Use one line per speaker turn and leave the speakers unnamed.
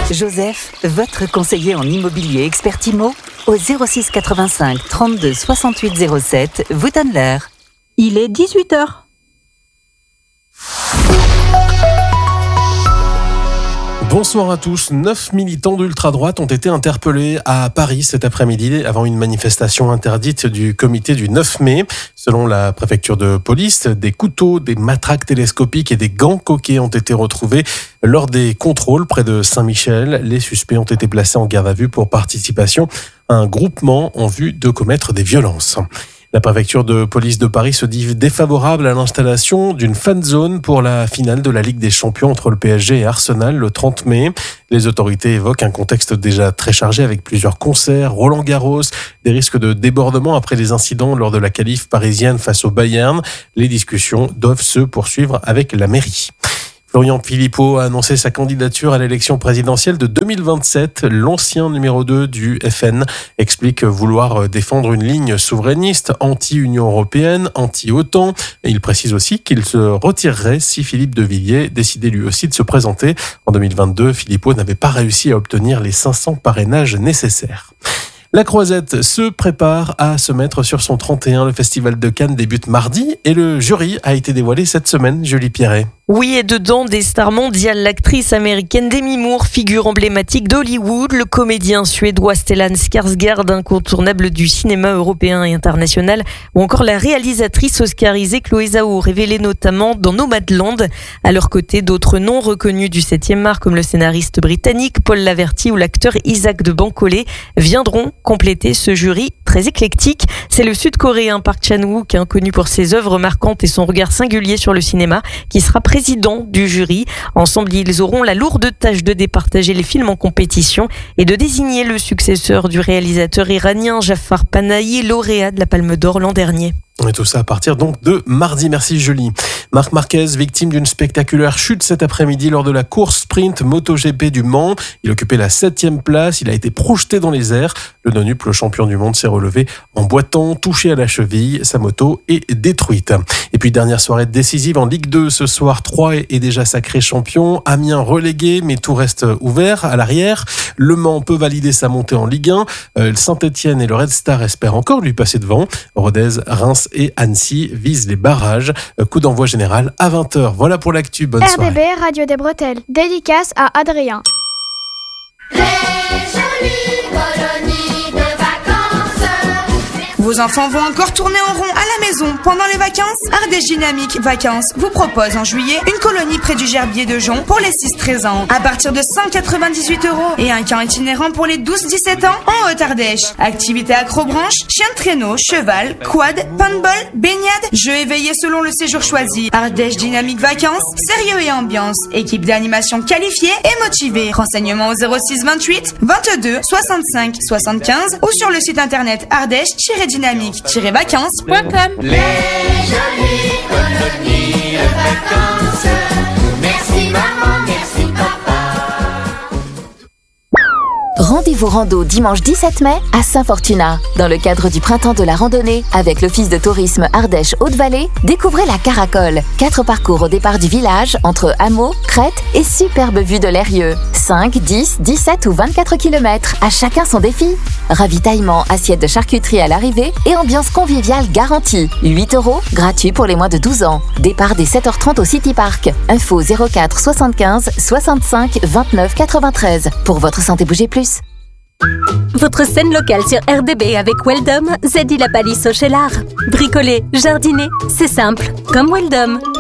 Joseph, votre conseiller en immobilier expert IMO, au 06 85 32 68 07, vous donne l'heure.
Il est 18h.
Bonsoir à tous. 9 militants d'ultra-droite ont été interpellés à Paris cet après-midi avant une manifestation interdite du comité du 9 mai. Selon la préfecture de police, des couteaux, des matraques télescopiques et des gants coquets ont été retrouvés lors des contrôles près de Saint-Michel. Les suspects ont été placés en garde à vue pour participation à un groupement en vue de commettre des violences. La préfecture de police de Paris se dit défavorable à l'installation d'une fan zone pour la finale de la Ligue des Champions entre le PSG et Arsenal le 30 mai. Les autorités évoquent un contexte déjà très chargé avec plusieurs concerts, Roland-Garros, des risques de débordement après les incidents lors de la qualif parisienne face au Bayern. Les discussions doivent se poursuivre avec la mairie. Florian Philippot a annoncé sa candidature à l'élection présidentielle de 2027. L'ancien numéro 2 du FN explique vouloir défendre une ligne souverainiste, anti-Union européenne, anti-OTAN. Et il précise aussi qu'il se retirerait si Philippe de Villiers décidait lui aussi de se présenter. En 2022, Philippot n'avait pas réussi à obtenir les 500 parrainages nécessaires. La Croisette se prépare à se mettre sur son 31. Le festival de Cannes débute mardi et le jury a été dévoilé cette semaine. Julie Pierret.
Oui, et dedans des stars mondiales, l'actrice américaine Demi Moore, figure emblématique d'Hollywood, le comédien suédois Stellan Skarsgård, incontournable du cinéma européen et international, ou encore la réalisatrice oscarisée Chloé Zhao, révélée notamment dans Nomadland. À leur côté, d'autres noms reconnus du 7e art, comme le scénariste britannique Paul Laverty ou l'acteur Isaac de Bancolé, viendront compléter ce jury très éclectique. C'est le sud-coréen Park Chan-wook, connu pour ses œuvres marquantes et son regard singulier sur le cinéma, qui sera président du jury. Ensemble, ils auront la lourde tâche de départager les films en compétition et de désigner le successeur du réalisateur iranien Jafar Panahi, lauréat de la Palme d'Or l'an dernier.
Et tout ça à partir donc de mardi. Merci Julie. Marc Marquez, victime d'une spectaculaire chute cet après-midi lors de la course sprint MotoGP du Mans. Il occupait la 7e place. Il a été projeté dans les airs. Le non-up, le champion du monde, s'est relevé en boitant, touché à la cheville. Sa moto est détruite. Et puis dernière soirée décisive en Ligue 2 ce soir. Troyes est déjà sacré champion. Amiens relégué, mais tout reste ouvert à l'arrière. Le Mans peut valider sa montée en Ligue 1. Saint-Etienne et le Red Star espèrent encore lui passer devant. Rodez, Reims et Annecy visent les barrages. Coup d'envoi général à 20h. Voilà pour l'actu. Bonne soirée.
RDB, Radio des Bretelles. Dédicace à Adrien.
Les jolies colonies de vacances.
Vos enfants vont encore tourner en rond à la maison pendant les vacances? Ardèche Dynamique Vacances vous propose en juillet une colonie près du Gerbier de Jonc pour les 6-13 ans à partir de 198 € et un camp itinérant pour les 12-17 ans en Haute-Ardèche. Activités accrobranche, chien de traîneau, cheval, quad, paintball, baignade, jeux éveillés selon le séjour choisi. Ardèche Dynamique Vacances, sérieux et ambiance, équipe d'animation qualifiée et motivée. Renseignements au 06 28 22 65 75 ou sur le site internet ardèche-dynamique-vacances.com.
Les jolies colonies de vacances. Merci maman, merci papa.
Rendez-vous rando dimanche 17 mai à Saint-Fortuna. Dans le cadre du printemps de la randonnée, avec l'Office de tourisme Ardèche-Haute-Vallée, découvrez la Caracole. 4 parcours au départ du village, entre hameaux, crêtes et superbes vues de l'Eyrieux. 5, 10, 17 ou 24 km, à chacun son défi. Ravitaillement, assiette de charcuterie à l'arrivée et ambiance conviviale garantie. 8 €, gratuit pour les moins de 12 ans. Départ dès 7h30 au City Park. Info 04 75 65 29 93. Pour votre santé, bougez plus.
Votre scène locale sur RDB avec Weldom, Zeddy la Palisse au Cheylard. Bricoler, jardiner, c'est simple, comme Weldom.